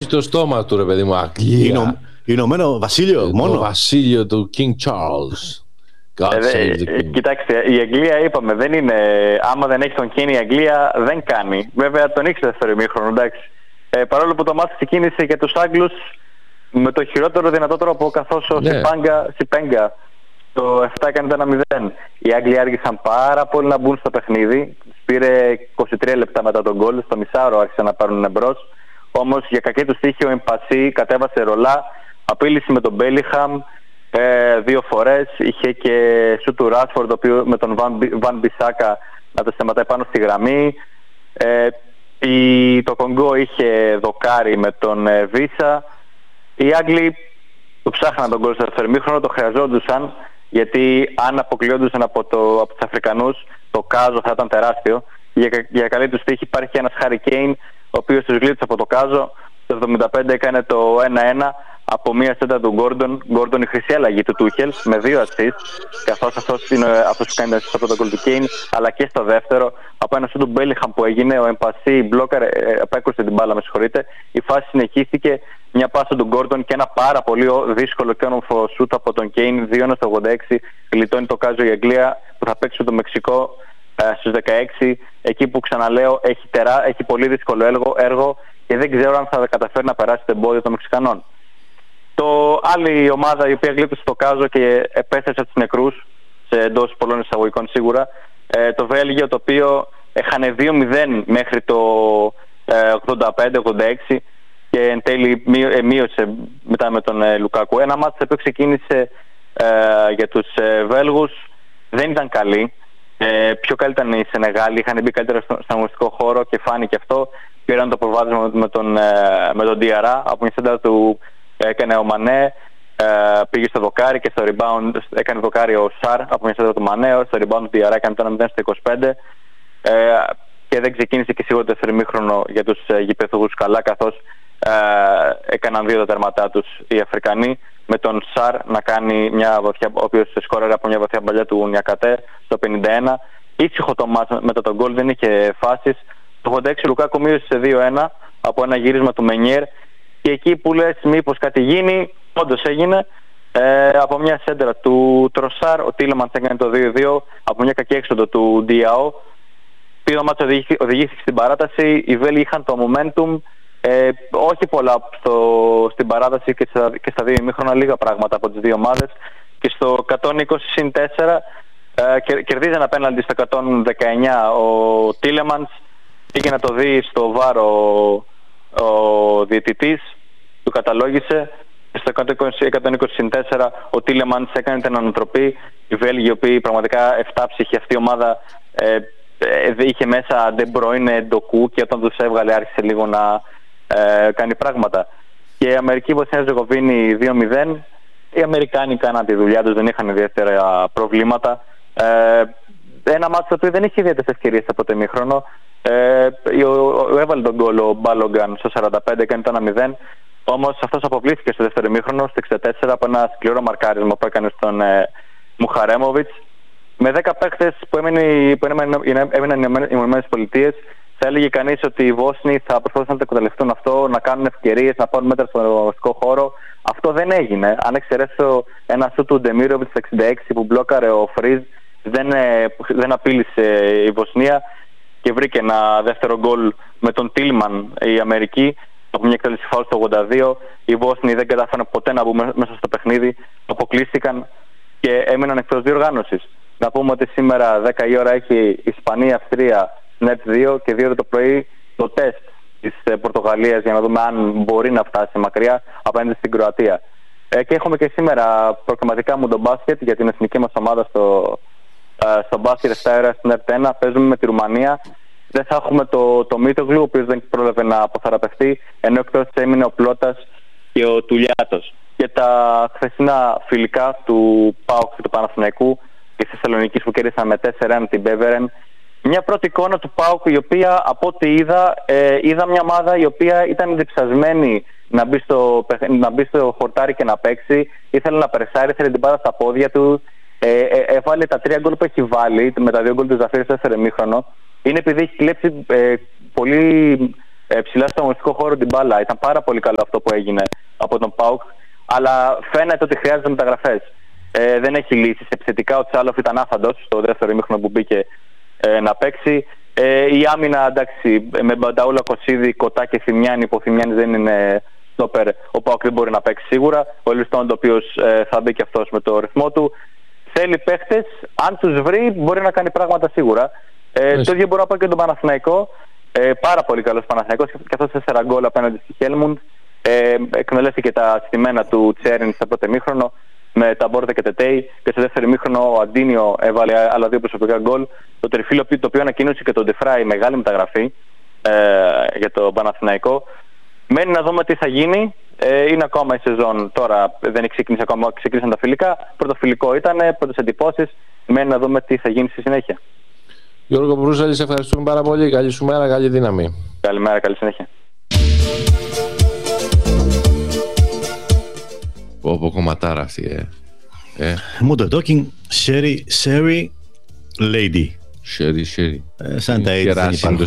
το στόμα του, ρε παιδί μου, Αγγλία. Ηνωμένο Βασίλειο μόνο. Το βασίλειο του King Charles. Κοιτάξτε, η Αγγλία είπαμε, δεν είναι. Άμα δεν έχει τον Κέιν, η Αγγλία δεν κάνει. Βέβαια τον ήξερε δεύτερο ημίχρονο, εντάξει. Παρόλο που το μάτι ξεκίνησε για τους Άγγλους με το χειρότερο δυνατό τρόπο, καθώς ο Σιπέγκα το 7 έκανε το 1-0. Οι Άγγλοι άργησαν πάρα πολύ να μπουν στο παιχνίδι. Πήρε 23 λεπτά μετά τον γκολ, στο μισάωρο άρχισαν να πάρουν εμπρός. Όμως για κακή του τύχη ο Εμπασί κατέβασε ρολά, απείλησε με τον Μπέλιχαμ 2 φορές. Είχε και σου του Ράσφορντ με τον Βαν Μπισάκα να το σταματάει πάνω στη γραμμή. Το Κονγκό είχε δοκάρι με τον Βίσα. Οι Άγγλοι το ψάχναν τον γκολ στο δεύτερο ημίχρονο, το χρειαζόντουσαν, γιατί αν αποκλειόντουσαν από τους Αφρικανούς, το κάζο θα ήταν τεράστιο. Για καλή του τύχη υπάρχει ένας Χάρι Κέιν, ο οποίος τους γλίτωσε από το κάζο. Το 75 έκανε το 1-1 από μία σέντα του Γκόρντον, η χρυσή αλλαγή του Τούχελ με 2 assist, καθώς αυτός είναι αυτός που κάνει το πρώτο γκολ του Κέιν, αλλά και στο δεύτερο από ένα σούτ του Μπέλιχαμ που έγινε. Ο Εμπασί μπλόκαρε, απέκρουσε την μπάλα, με συγχωρείτε. Η φάση συνεχίστηκε, μια πάσα του Γκόρντον και ένα πάρα πολύ δύσκολο και όμορφο σούτ από τον Κέιν. 2-1 στο 86, γλιτώνει το κάζο η Αγγλία, που θα παίξει το Μεξικό στους 16, εκεί που ξαναλέω έχει πολύ δύσκολο έργο και δεν ξέρω αν θα καταφέρει να περάσει το εμπόδιο των Μεξικανών. Το άλλη ομάδα η οποία γλίτωσε το κάζο και επέστρεψε από τους νεκρούς, εντός πολλών εισαγωγικών σίγουρα, το Βέλγιο, το οποίο έχανε 2-0 μέχρι το 85-86 και εν τέλει μείωσε μετά με τον Λουκάκου. Ένα μάτι που ξεκίνησε για τους Βέλγους δεν ήταν καλή. Πιο καλή ήταν οι Σενεγάλοι, είχαν μπει καλύτερα στον αγωνιστικό χώρο και φάνηκε αυτό. Πήραν το προβάδισμα με τον Διαρά, από μια σέντα του έκανε ο Μανέ, πήγε στο δοκάρι και στο rebound έκανε δοκάρι ο Σαρ από μια σέντα του Μανέ. Στο rebound του Διαρά έκανε το 1-0 στο 25 και δεν ξεκίνησε και σίγουρα το δεύτερο ημίχρονο για τους γηπεδούχους καλά, καθώς έκαναν 2 τα τερματά τους οι Αφρικανοί, με τον Σαρ να κάνει μια βαθιά, ο οποίος σκόραρε από μια βαθιά παλιά του Νιακατέ στο 51. Ήσυχο το μάτς μετά τον γκολ, δεν είχε φάσεις. Το 86 Λουκάκου μείωσε σε 2-1 από ένα γύρισμα του Μενιέρ και εκεί που λες μήπως κάτι γίνει, όντως έγινε. Από μια σέντρα του Τροσάρ, ο Τίλεμαντς έκανε το 2-2 από μια κακή έξοδο του Διαό. Το μάτς οδηγήθηκε στην παράταση, οι Βέλγοι είχαν το momentum. Όχι πολλά στην παράταση και στα 2 ημίχρονα, λίγα πράγματα από τις δύο ομάδες, και στο 120-4 κερδίζει ένα πέναλτι στο 119 ο Τίλεμαντς. Πήγε να το δει στο VAR ο διαιτητής, του καταλόγησε. Στο 120-4 ο Τίλεμαντς έκανε την ανατροπή. Οι Βέλγοι, οι οποίοι πραγματικά εφτάψυχη αυτή η ομάδα, είχε μέσα De Bruyne, Ντοκού, και όταν τους έβγαλε άρχισε λίγο να κάνει πράγματα. Και η Αμερική Βοσνία Ζεγοβίνη 2-0. Οι Αμερικάνοι κάναν τη δουλειά τους, δεν είχαν ιδιαίτερα προβλήματα. Ένα μάτσο που δεν είχε ιδιαίτερες ευκαιρίες από το ημίχρονο. Έβαλε τον γκολ ο Μπάλογκαν στο 45, έκανε το 1-0. Όμως αυτός αποβλήθηκε στο δεύτερο ημίχρονο, στο 64, από ένα σκληρό μαρκάρισμα που έκανε στον Μουχαρέμοβιτς. Με 10 παίκτες που έμειναν οι Ηνωμένες Πολιτείες, θα έλεγε κανείς ότι οι Βόσνοι θα προσπαθήσουν να το εκμεταλλευτούν αυτό, να κάνουν ευκαιρίες, να πάρουν μέτρα στον αγωνιστικό χώρο. Αυτό δεν έγινε. Αν εξαιρέσω ένα σου του Ντεμίροβιτς στο 66 που μπλόκαρε ο Φρίζ, δεν απείλησε η Βοσνία και βρήκε ένα δεύτερο γκολ με τον Τίλμαν η Αμερική από μια εκτέλεση φάουλ στο 82. Οι Βόσνοι δεν κατάφεραν ποτέ να μπουν μέσα στο παιχνίδι, αποκλείστηκαν και έμειναν εκτός διοργάνωσης. Να πούμε ότι σήμερα 10 η ώρα έχει Ισπανία-Αυστρία ΝΕΤ 2 και 2 το πρωί το τεστ της Πορτογαλίας, για να δούμε αν μπορεί να φτάσει μακριά απέναντι στην Κροατία. Και έχουμε και σήμερα προκριματικά μου τον μπάσκετ για την εθνική μας ομάδα στο μπάσκετ 7 ώρα στην ΝΕΤ 1. Παίζουμε με τη Ρουμανία. Δεν θα έχουμε το Μίτογλου, ο οποίος δεν πρόλαβε να αποθεραπευτεί, ενώ εκτός έμεινε ο Πλώτας και ο Τουλιάτος. Και τα χθεσινά φιλικά του ΠΑΟΚ και του Παναθηναϊκού και της Θεσσαλονίκης που κέρδισαν με 4-1 την Μπέβερεν. Μια πρώτη εικόνα του ΠΑΟΚ, η οποία από ό,τι είδα μια ομάδα η οποία ήταν διψασμένη να μπει στο χορτάρι και να παίξει. Ήθελε να περσάρει, ήθελε την μπάλα στα πόδια του. Έβαλε τα 3 γκολ που έχει βάλει, με τα 2 γκολ του Ζαφίρη στο δεύτερο ημίχρονο. Είναι επειδή έχει κλέψει πολύ ψηλά στο αγωνιστικό χώρο την μπάλα. Ήταν πάρα πολύ καλό αυτό που έγινε από τον ΠΑΟΚ. Αλλά φαίνεται ότι χρειάζονται μεταγραφές. Δεν έχει λύσει. Επιθετικά ο Τσάλοφ ήταν άφαντος στο δεύτερο ημίχρονο που μπήκε να παίξει. Η άμυνα, εντάξει, με Μπανταούλα, Κωσίδη, Κοτά και Θημιάνη, που ο Θημιάνης δεν είναι στόπερ, ο ΠΑΟΚ δεν μπορεί να παίξει σίγουρα. Ο Λιστόντ, ο οποίος θα μπει και αυτός με το ρυθμό του. Θέλει παίχτες, αν τους βρει, μπορεί να κάνει πράγματα σίγουρα. Το ίδιο μπορώ να πω και τον Παναθηναϊκό. Πάρα πολύ καλός Παναθηναϊκός, και αυτός 4 γκολ απέναντι στη Χέλμουντ. Εκμελέστηκε τα στημένα του Τσέριν στο πρώτο ημίχρονο με τα Μπόρτα και Τετέι, και στο δεύτερο ημίχρονο ο Αντίνιο έβαλε άλλα 2 προσωπικά γκολ. Το Τριφύλλο, το οποίο ανακοίνωσε και τον Ντεφράι, μεγάλη μεταγραφή για το Παναθηναϊκό. Μένει να δούμε τι θα γίνει. Είναι ακόμα η σεζόν τώρα, δεν ξεκίνησε ακόμα, ξεκίνησαν τα φιλικά. Πρώτο φιλικό ήταν, πρώτες εντυπώσεις. Μένει να δούμε τι θα γίνει στη συνέχεια. Γιώργο Μπρούζαλη, σε ευχαριστούμε πάρα πολύ. Καλή σου μέρα, καλή δύναμη. Καλημέρα, καλή συνέχεια. Πω κομματάρα αυτή, Modern Talking, Sherry, Lady. Sherry. Σαν τα έτσι δεν υπάρχουν.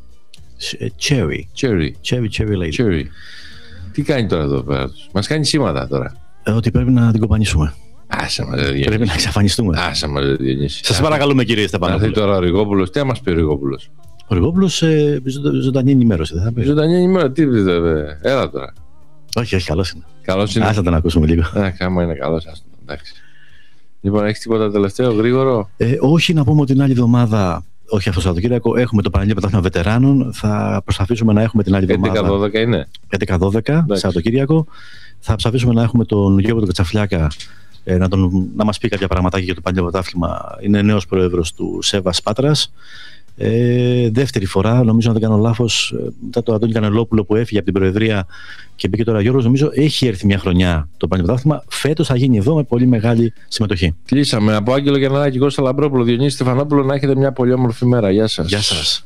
Cherry Lady. Τι κάνει τώρα εδώ πέρα τους? Μας κάνει σήματα τώρα. Ότι πρέπει να την κομπανίσουμε. Άσε μας, Διονύση. Πρέπει να εξαφανιστούμε. Άσε μας, Διονύση. Σας παρακαλούμε, κύριε Στεπανόπουλο. Να έρθει τώρα ο Ριγόπουλος. Τι θα μας πει ο Ριγόπουλος? Ο Ριγόπουλος ζωντανή ενημέρωση, δεν θα πει? Ζωντανή ενημέρωση, τι βέβαια. Έλα τώρα. Όχι, καλός είναι. Καλός είναι. Άσε τον ακούσουμε λίγο. Άμα είναι καλός, εντάξει. Λοιπόν, έχεις τίποτα τελευταίο, γρήγορο? Όχι, να πούμε ότι την άλλη εβδομάδα, όχι αυτό το Σαββατοκύριακο, έχουμε το Πανελλήνιο Πρωτάθλημα Βετεράνων. Θα προσπαθήσουμε να έχουμε την άλλη εβδομάδα. 11-12 είναι. 11-12 Σαββατοκύριακο. Θα προσπαθήσουμε να έχουμε τον Γιώργο τον Κατσαφλιάκα να μας πει κάποια πραγματάκια για το Πανελλήνιο Πρωτάθλημα. Είναι νέος πρόεδρος του ΣΕΒΑΣ Πάτρας. Δεύτερη φορά, νομίζω, αν δεν κάνω λάθος, μετά το Αντώνη Κανελόπουλο που έφυγε από την Προεδρία και μπήκε τώρα Γιώργος, νομίζω έχει έρθει μια χρονιά το Πανελλήνιο Πρωτάθλημα. Φέτος θα γίνει εδώ με πολύ μεγάλη συμμετοχή. Κλείσαμε. Από Άγγελο Γιαννάκη, Κώστα Λαμπρόπουλο, Διονύση Στεφανόπουλο, να έχετε μια πολύ όμορφη μέρα. Γεια σας. Γεια σας.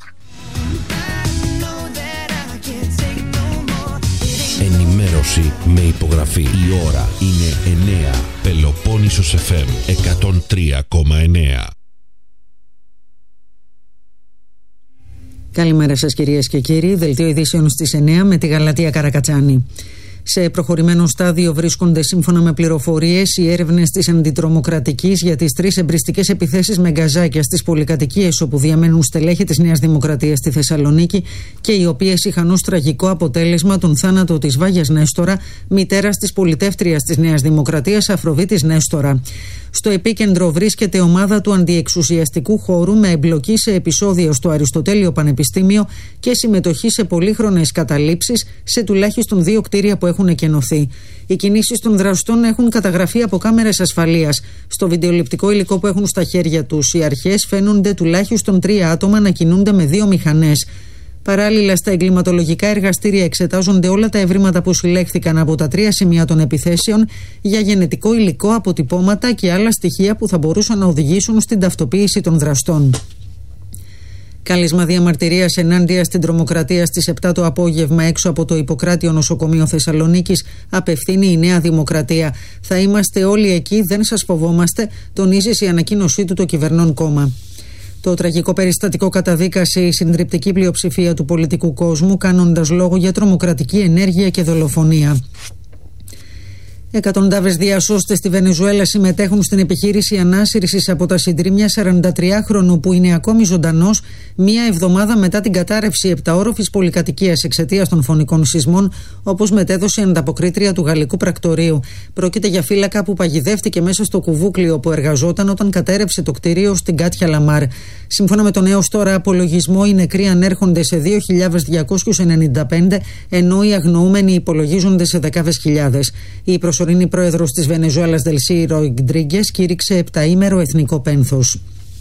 Ενημέρωση με υπογραφή. Η ώρα είναι 9. Πελοπόννησος FM 103,9. Καλημέρα σας, κυρίες και κύριοι. Δελτίο ειδήσεων στις 9 με τη Γαλατεία Καρακατσάνη. Σε προχωρημένο στάδιο βρίσκονται, σύμφωνα με πληροφορίες, οι έρευνες της Αντιτρομοκρατικής για τις 3 εμπριστικές επιθέσεις με γκαζάκια στις πολυκατοικίες όπου διαμένουν στελέχη της Νέας Δημοκρατίας στη Θεσσαλονίκη και οι οποίες είχαν ως τραγικό αποτέλεσμα τον θάνατο της Βάγιας Νέστορα, μητέρας της πολιτεύτριας της Νέας Δημοκρατίας Αφροδίτης Νέστορα. Στο επίκεντρο βρίσκεται ομάδα του αντιεξουσιαστικού χώρου με εμπλοκή σε επεισόδια στο Αριστοτέλειο Πανεπιστήμιο και συμμετοχή σε πολύχρονες καταλήψεις σε τουλάχιστον 2 κτίρια που έχουν εκενωθεί. Οι κινήσεις των δραστών έχουν καταγραφεί από κάμερες ασφαλείας. Στο βιντεοληπτικό υλικό που έχουν στα χέρια τους, οι αρχές φαίνονται τουλάχιστον 3 άτομα να κινούνται με 2 μηχανές. Παράλληλα, στα εγκληματολογικά εργαστήρια εξετάζονται όλα τα ευρήματα που συλλέχθηκαν από τα 3 σημεία των επιθέσεων για γενετικό υλικό, αποτυπώματα και άλλα στοιχεία που θα μπορούσαν να οδηγήσουν στην ταυτοποίηση των δραστών. Κάλεσμα διαμαρτυρίας ενάντια στην τρομοκρατία στις 7 το απόγευμα έξω από το Ιπποκράτιο Νοσοκομείο Θεσσαλονίκης απευθύνει η Νέα Δημοκρατία. Θα είμαστε όλοι εκεί, δεν σας φοβόμαστε, τονίζει σε ανακοίνωσή του το κυβερνών κόμμα. Το τραγικό περιστατικό καταδίκασε η συντριπτική πλειοψηφία του πολιτικού κόσμου, κάνοντας λόγο για τρομοκρατική ενέργεια και δολοφονία. Εκατοντάδες διασώστες στη Βενεζουέλα συμμετέχουν στην επιχείρηση ανάσυρσης από τα συντρίμμια 43χρονου που είναι ακόμη ζωντανός, μία εβδομάδα μετά την κατάρρευση 7όροφης πολυκατοικίας εξαιτίας των φωνικών σεισμών, όπως μετέδωσε η ανταποκρίτρια του γαλλικού πρακτορείου. Πρόκειται για φύλακα που παγιδεύτηκε μέσα στο κουβούκλιο που εργαζόταν όταν κατέρευσε το κτίριο στην Κάτια Λαμάρ. Σύμφωνα με τον έως τώρα απολογισμό, οι νεκροί ανέρχονται σε 2.295, ενώ οι αγνοούμενοι υπολογίζονται σε δεκάδες χιλιάδες. Η προσωρινή πρόεδρος της Βενεζουέλας, Δελσί Ροντρίγκες, κήρυξε 7ήμερο εθνικό πένθος.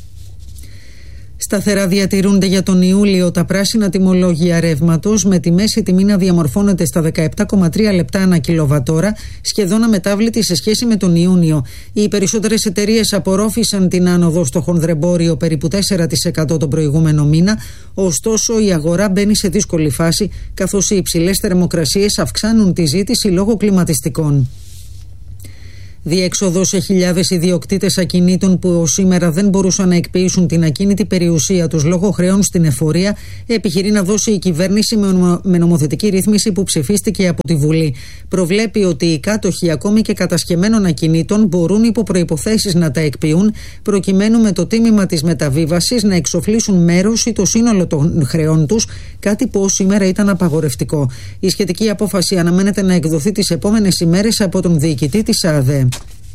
Σταθερά διατηρούνται για τον Ιούλιο τα πράσινα τιμολόγια ρεύματος, με τη μέση τιμή να διαμορφώνεται στα 17,3 λεπτά ανά κιλοβατόρα, σχεδόν αμετάβλητη σε σχέση με τον Ιούνιο. Οι περισσότερες εταιρείες απορρόφησαν την άνοδο στο χονδρεμπόριο, περίπου 4% τον προηγούμενο μήνα. Ωστόσο, η αγορά μπαίνει σε δύσκολη φάση, καθώς οι υψηλές θερμοκρασίες αυξάνουν τη ζήτηση λόγω κλιματιστικών. Διέξοδο σε χιλιάδες ιδιοκτήτες ακινήτων που σήμερα δεν μπορούσαν να εκποιήσουν την ακίνητη περιουσία τους λόγω χρεών στην εφορία, επιχειρεί να δώσει η κυβέρνηση με νομοθετική ρύθμιση που ψηφίστηκε από τη Βουλή. Προβλέπει ότι οι κάτοχοι ακόμη και κατασκευμένων ακινήτων μπορούν υπό προϋποθέσεις να τα εκποιούν, προκειμένου με το τίμημα της μεταβίβασης να εξοφλήσουν μέρος ή το σύνολο των χρεών τους, κάτι που σήμερα ήταν απαγορευτικό. Η σχετική απόφαση αναμένεται να εκδοθεί τις επόμενες ημέρες από τον διοικητή της ΑΔΕ.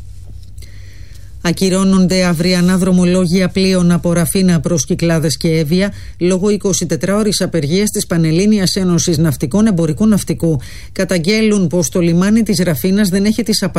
Ακυρώνονται αυριανά δρομολόγια πλοίων από Ραφίνα προς Κυκλάδες και Εύβοια λόγω 24ωρης απεργίας της Πανελλήνιας Ένωσης Ναυτικών Εμπορικού Ναυτικού. Καταγγέλουν πως το λιμάνι της Ραφίνας δεν έχει τις